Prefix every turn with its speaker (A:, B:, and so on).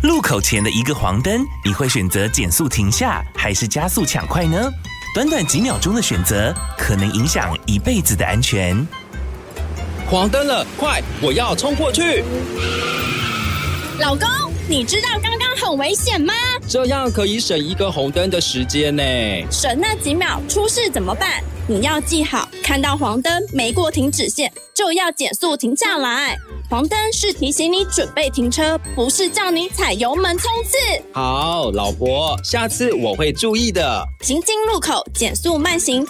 A: 路口前的一个黄灯，你会选择减速停下，还是加速抢快呢？短短几秒钟的选择，可能影响一辈子的安全。
B: 黄灯了，快，我要冲过去！
C: 老公，你知道刚刚很危险吗？
B: 这样可以省一个红灯的时间呢。
C: 省那几秒，出事怎么办？你要记好，看到黄灯没过停止线，就要减速停下来。黄灯是提醒你准备停车，不是叫你踩油门冲刺。
B: 好，老婆，下次我会注意的。
C: 行经路口减速慢行，